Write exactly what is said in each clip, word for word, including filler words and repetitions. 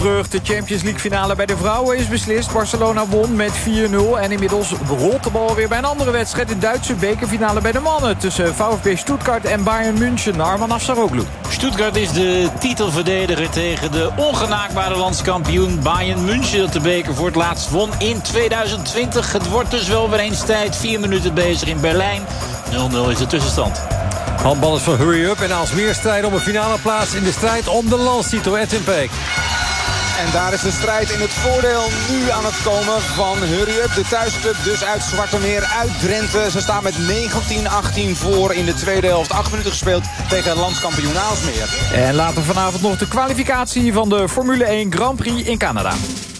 Terug, de Champions League finale bij de vrouwen is beslist. Barcelona won met vier nul en inmiddels rolt de bal weer bij een andere wedstrijd. De Duitse bekerfinale bij de mannen tussen VfB Stuttgart en Bayern München. Arman Afsaroglu. Stuttgart is de titelverdediger tegen de ongenaakbare landskampioen Bayern München, dat de beker voor het laatst won in tweeduizend twintig. Het wordt dus wel weer eens tijd. Vier minuten bezig in Berlijn. nul nul is de tussenstand. Handballers van Hurry Up en Aalsmeer strijden om een finale plaats in de strijd om de landstitel. Edwin Peek. En daar is de strijd in het voordeel nu aan het komen van Hurry Up. De thuisclub dus uit Zwartemeer, uit Drenthe. Ze staan met negentien achttien voor in de tweede helft. Acht minuten gespeeld tegen landskampioen Aalsmeer. En later vanavond nog de kwalificatie van de Formule één Grand Prix in Canada.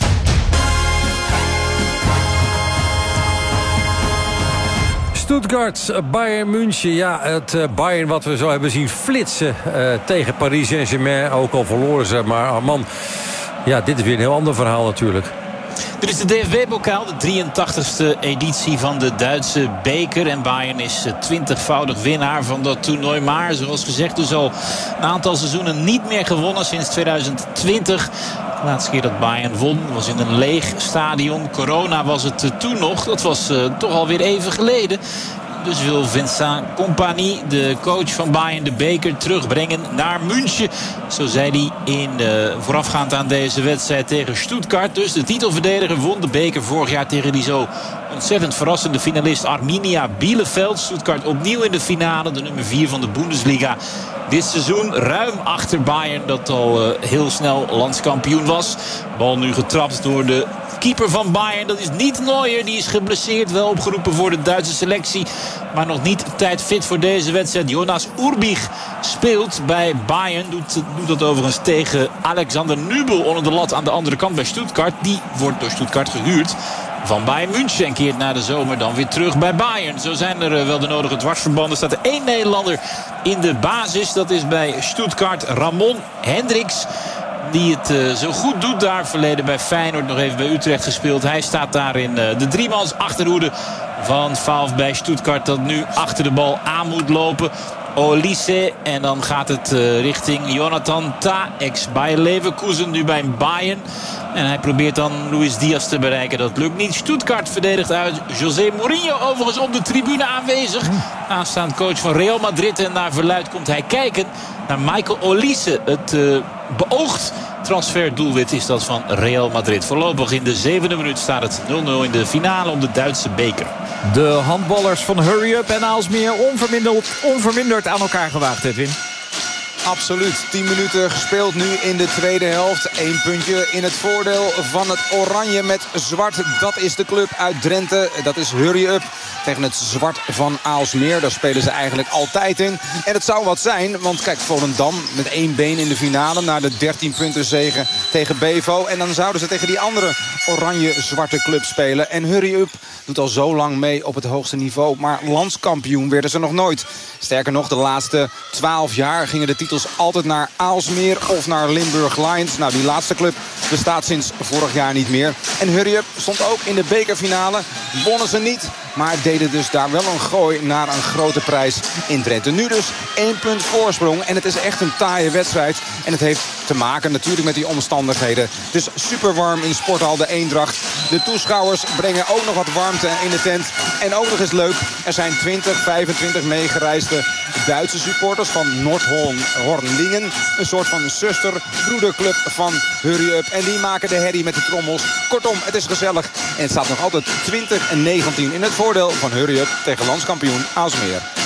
Stuttgart, Bayern München. Ja, het uh, Bayern wat we zo hebben zien flitsen uh, tegen Paris Saint-Germain. Ook al verloren ze, maar oh man, ja, dit is weer een heel ander verhaal natuurlijk. Dit is de D F B-bokaal, de drieëntachtigste editie van de Duitse beker. En Bayern is twintigvoudig winnaar van dat toernooi. Maar zoals gezegd dus al een aantal seizoenen niet meer gewonnen sinds tweeduizend twintig. De laatste keer dat Bayern won was in een leeg stadion. Corona was het toen nog. Dat was uh, toch alweer even geleden. Dus wil Vincent Kompany, de coach van Bayern, de beker terugbrengen naar München. Zo zei hij in, uh, voorafgaand aan deze wedstrijd tegen Stuttgart. Dus de titelverdediger won de beker vorig jaar tegen die zo ontzettend verrassende finalist Arminia Bielefeld. Stuttgart opnieuw in de finale, de nummer vier van de Bundesliga. Dit seizoen ruim achter Bayern, dat al uh, heel snel landskampioen was. Bal nu getrapt door de keeper van Bayern. Dat is niet Neuer, die is geblesseerd. Wel opgeroepen voor de Duitse selectie. Maar nog niet tijd fit voor deze wedstrijd. Jonas Urbich speelt bij Bayern. Doet, doet dat overigens tegen Alexander Nübel onder de lat aan de andere kant bij Stuttgart. Die wordt door Stuttgart gehuurd van Bayern München en keert na de zomer dan weer terug bij Bayern. Zo zijn er wel de nodige dwarsverbanden. Er staat er één Nederlander in de basis. Dat is bij Stuttgart Ramon Hendricks, die het uh, zo goed doet daar. Verleden bij Feyenoord, nog even bij Utrecht gespeeld. Hij staat daar in uh, de driemans achterhoede van VfB Stuttgart, dat nu achter de bal aan moet lopen. Olise. En dan gaat het uh, richting Jonathan Tah, ex-Bayer Leverkusen, nu bij Bayern. En hij probeert dan Luis Diaz te bereiken. Dat lukt niet. Stuttgart verdedigt uit. José Mourinho overigens op de tribune aanwezig. Aanstaand coach van Real Madrid. En naar verluidt komt hij kijken naar Michael Olise. Het uh, beoogd transferdoelwit is dat van Real Madrid. Voorlopig in de zevende minuut staat het nul nul in de finale om de Duitse beker. De handballers van Hurry Up en Aalsmeer onverminderd, onverminderd aan elkaar gewaagd, Edwin. Absoluut. tien minuten gespeeld nu in de tweede helft. Eén puntje in het voordeel van het oranje met zwart. Dat is de club uit Drenthe. Dat is Hurry Up tegen het zwart van Aalsmeer. Daar spelen ze eigenlijk altijd in. En het zou wat zijn, want kijk, Volendam met één been in de finale naar de dertien punten zege tegen Bevo. En dan zouden ze tegen die andere oranje-zwarte club spelen. En Hurry Up doet al zo lang mee op het hoogste niveau. Maar landskampioen werden ze nog nooit. Sterker nog, de laatste twaalf jaar gingen de titels altijd naar Aalsmeer of naar Limburg Lions. Nou, die laatste club bestaat sinds vorig jaar niet meer. En Hurry Up stond ook in de bekerfinale. Wonnen ze niet, maar deden dus daar wel een gooi naar een grote prijs in Drenthe. Nu dus één punt voorsprong. En het is echt een taaie wedstrijd. En het heeft te maken natuurlijk met die omstandigheden. Dus super warm in Sporthal de Eendracht. De toeschouwers brengen ook nog wat warmte in de tent. En ook nog eens leuk, er zijn twintig, vijfentwintig meegereisde Duitse supporters van Noordhornlingen. Een soort van zuster-broederclub van Hurry Up. En die maken de herrie met de trommels. Kortom, het is gezellig. En het staat nog altijd twintig en negentien in het voordeel van Hurry Up tegen landskampioen Aalsmeer.